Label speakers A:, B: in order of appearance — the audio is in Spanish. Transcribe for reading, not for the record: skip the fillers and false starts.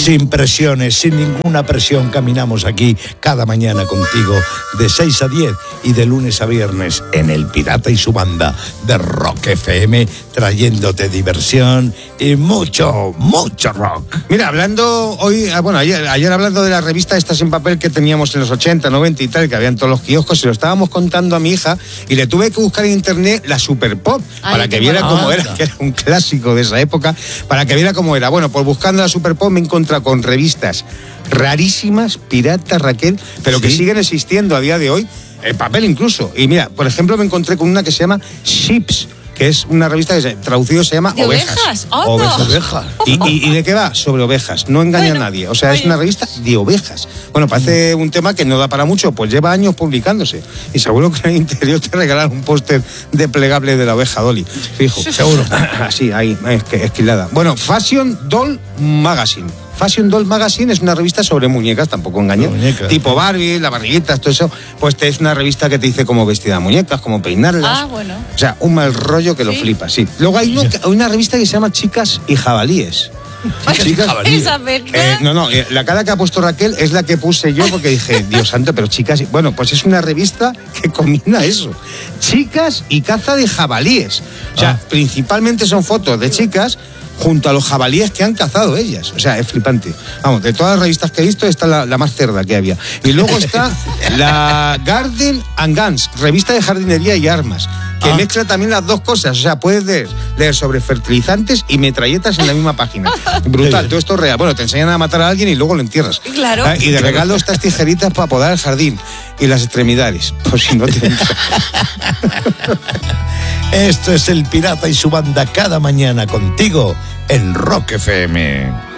A: Sin presiones, sin ninguna presión, caminamos aquí cada mañana contigo de 6 a 10 y de lunes a viernes en El Pirata y su banda de Rock FM, trayéndote diversión y mucho, mucho rock.
B: Mira, hablando hoy, ayer hablando de la revista estas en papel que teníamos en los 80, 90 y tal, que había en todos los kioscos, se lo estábamos contando a mi hija y le tuve que buscar en internet la Super Pop para que viera cómo era, que era un clásico de esa época, para que viera cómo era. Bueno, pues buscando la Super Pop me he encontrado con revistas rarísimas, piratas, Raquel, pero que siguen existiendo a día de hoy, en papel incluso. Y mira, por ejemplo, me encontré con una que se llama Ships, que es una revista que traducido se llama Ovejas.
A: Ovejas.
B: ¿Y de qué va? Sobre ovejas. No engaña a nadie. O sea, es una revista de ovejas. Bueno, parece un tema que no da para mucho, pues lleva años publicándose. Y seguro que en el interior te regalan un póster desplegable de la oveja Dolly. Fijo.
A: Seguro.
B: Así, ahí, esquilada. Bueno, Fashion Doll Magazine. Fashion Doll Magazine es una revista sobre muñecas, tampoco engañé. Tipo Barbie, la barriguita, todo eso. Pues es una revista que te dice cómo vestir a muñecas, cómo peinarlas.
C: Ah, bueno.
B: O sea, un mal rollo que lo flipas, sí. Luego hay una revista que se llama Chicas y Jabalíes.
C: Chicas y Jabalíes.
B: La cara que ha puesto Raquel es la que puse yo porque dije, Dios santo, pero chicas... Bueno, pues es una revista que combina eso. Chicas y caza de jabalíes. O sea, principalmente son fotos de chicas junto a los jabalíes que han cazado ellas. O sea, es flipante. Vamos, de todas las revistas que he visto, esta es la más cerda que había. Y luego está la Garden and Guns, revista de jardinería y armas, que mezcla también las dos cosas. O sea, puedes leer sobre fertilizantes y metralletas en la misma página. Brutal, todo esto es real. Bueno, te enseñan a matar a alguien y luego lo entierras.
C: Claro.
B: Y de regalo estas tijeritas para podar el jardín y las extremidades, por si no te entra.
A: Esto es El Pirata y su banda cada mañana contigo en Rock FM.